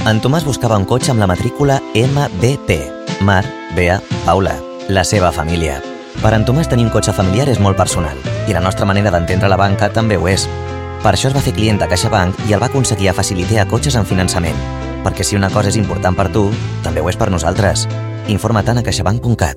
En Tomàs buscava un cotxe amb la matrícula MBP. Mar, Bea, Paula. La seva família. Per en Tomàs tenir un cotxe familiar és molt personal i la nostra manera d'entendre la banca també ho és. Per això es va fer client de CaixaBank i el va aconseguir a Facilitea cotxes en finançament. Perquè si una cosa és important per tu, també ho és per nosaltres. Informa-te'n a caixabank.cat.